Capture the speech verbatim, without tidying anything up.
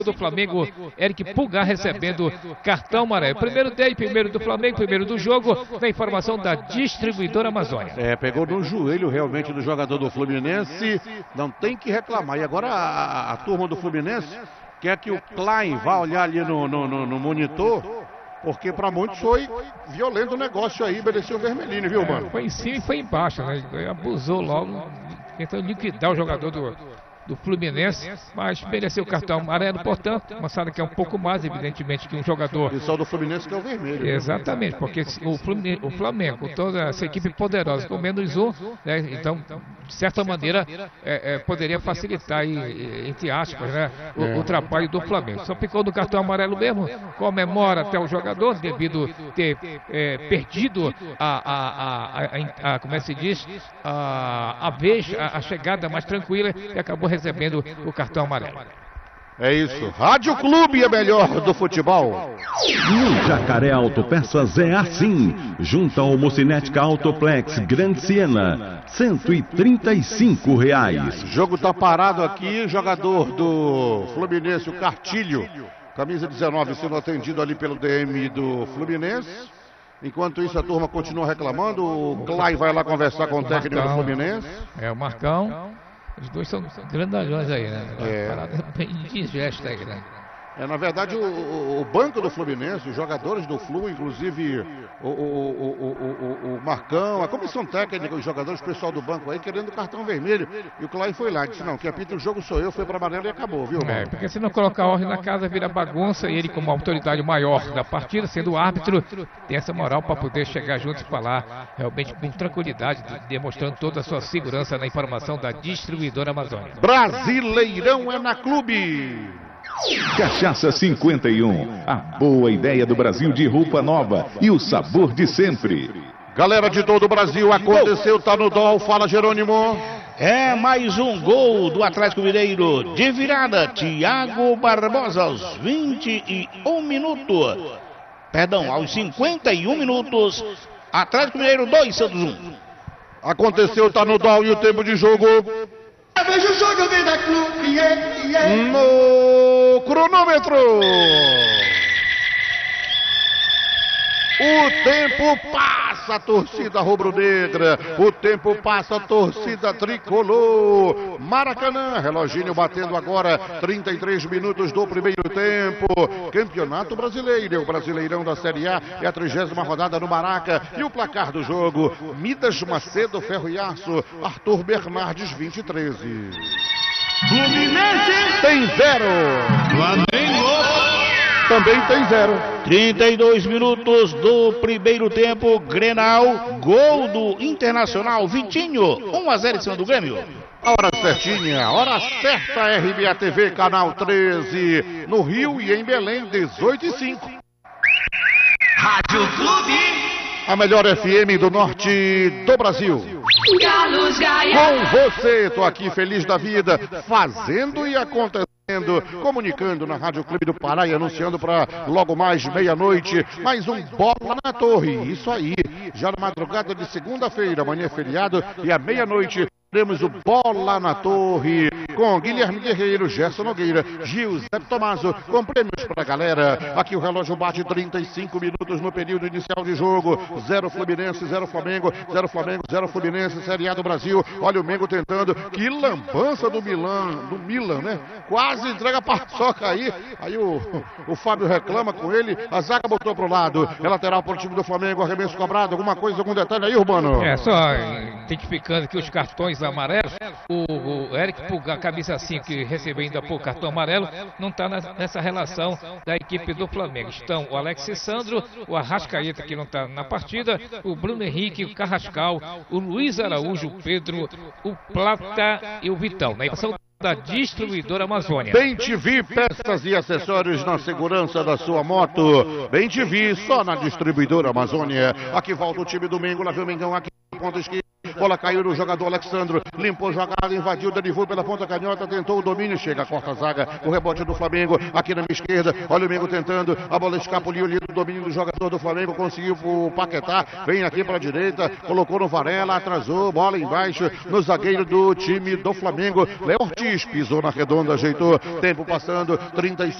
do Flamengo, Eric Pulgar recebendo cartão amarelo. Primeiro dele, primeiro do Flamengo, primeiro do jogo, na informação da distribuidora Amazônia. É, pegou no joelho realmente do jogador do Fluminense, não tem que reclamar. E agora a, a turma do Fluminense quer que o Klein vá olhar ali no, no, no, no monitor, porque para muitos foi violento o negócio aí, mereceu o vermelhinho, viu, mano? É, foi em cima e foi embaixo, né? Abusou logo, tentando liquidar o jogador do... do Fluminense, mas mereceu o cartão amarelo, portanto, mostrando que é um pouco mais, evidentemente, que um jogador. E só do Fluminense que é o vermelho. Exatamente, porque o Flamengo, o Flamengo, toda essa equipe poderosa, com menos um, né, então, de certa maneira, é, é, poderia facilitar, aí, entre aspas, né, o, é. o trabalho do Flamengo. Só ficou no cartão amarelo mesmo, comemora até o jogador, devido ter é, perdido a, a, a, a, a, como é que se diz, a, a vez, a, a chegada mais tranquila, e acabou recebendo o cartão amarelo. É isso, Rádio Clube é melhor do futebol. No Jacaré Autopeças é assim, junto ao Mocinética Autoplex Grande Siena, cento e trinta e cinco reais. O jogo tá parado aqui, jogador do Fluminense, o Cartilho, camisa dezenove, sendo atendido ali pelo D M do Fluminense. Enquanto isso a turma continua reclamando, o Clay vai lá conversar com o técnico do Fluminense. É o Marcão. Os dois são grandalhões aí, né? É. Parada bem digesta aí, né? É, na verdade, o, o, o banco do Fluminense, os jogadores do Flu, inclusive o, o, o, o, o Marcão, a comissão técnica, os jogadores, o pessoal do banco aí, querendo o cartão vermelho. E o Clay foi lá, disse, não, quem apita o jogo sou eu, foi para amarelo e acabou, viu, mano? É, porque se não colocar ordem na casa, vira bagunça, e ele, como autoridade maior da partida, sendo o árbitro, tem essa moral para poder chegar junto e falar realmente com tranquilidade, demonstrando toda a sua segurança na informação da distribuidora Amazônia. Brasileirão é na Clube! Cachaça cinquenta e um, a boa ideia do Brasil de roupa nova e o sabor de sempre. Galera de todo o Brasil, aconteceu, tá no dó, fala Jerônimo. É mais um gol do Atlético Mineiro de virada, Thiago Barbosa aos vinte e um minutos. Perdão, aos cinquenta e um minutos, Atlético Mineiro dois, Santos um. Aconteceu, tá no dó e o tempo de jogo. Veja o jogo, vem da Clube, yeah, yeah. No cronômetro. O tempo passa, torcida rubro-negra. O tempo passa, torcida tricolor. Maracanã, reloginho batendo agora, trinta e três minutos do primeiro tempo. Campeonato Brasileiro, o Brasileirão da Série A, é a trigésima rodada no Maraca. E o placar do jogo, Midas Macedo, Ferro e Aço, Arthur Bernardes, vinte e treze. Fluminense tem zero. Flamengo também tem zero. trinta e dois minutos do primeiro tempo, Grenal, gol do Internacional, Vitinho, um a zero em cima do Grêmio. A hora certinha, hora certa, R B A T V, canal treze, no Rio e em Belém, dezoito e cinco. Rádio Clube, a melhor F M do norte do Brasil. Galos Gaia. Com você, tô aqui feliz da vida, fazendo e acontecendo. Comunicando na Rádio Clube do Pará e anunciando para logo mais meia-noite, mais um Bola na Torre. Isso aí, já na madrugada de segunda-feira, amanhã é feriado e à meia-noite teremos o Bola na Torre com Guilherme Guerreiro, Gerson Nogueira, Giuseppe Tomaso, com prêmios pra galera. Aqui o relógio bate trinta e cinco minutos no período inicial de jogo. Zero Fluminense, zero Flamengo, zero Flamengo, zero Fluminense, Série A do Brasil. Olha o Mengo tentando, que lambança do Milan, do Milan, né? Quase entrega a paçoca aí. Aí o, o Fábio reclama com ele, a zaga botou pro lado. É lateral pro time do Flamengo, arremesso cobrado. Alguma coisa, algum detalhe aí, Urbano? É, só identificando aqui os cartões amarelos, o, o Eric Pulgar, camisa cinco, que recebeu ainda por cartão amarelo, não está nessa relação da equipe do Flamengo. Estão o Alexis Sandro, o Arrascaeta, que não está na partida, o Bruno Henrique, o Carrascal, o Luiz Araújo, o Pedro, o Plata e o Vitão. Na informação da distribuidora Amazônia. Bem T V, peças e acessórios na segurança da sua moto. Bem T V, só na distribuidora Amazônia. Aqui volta o time do Mengo, lá vem o Mengão aqui, ponta esquerda. Bola caiu no jogador Alexandro. Limpou a jogada, invadiu, derivou pela ponta canhota, tentou o domínio, chega, corta a zaga. O rebote do Flamengo aqui na minha esquerda. Olha o Mengo tentando. A bola escapuliu ali do domínio do jogador do Flamengo. Conseguiu o Paquetá. Vem aqui para a direita. Colocou no Varela, atrasou. Bola embaixo no zagueiro do time do Flamengo. Léo Ortiz pisou na redonda, ajeitou. Tempo passando. trinta e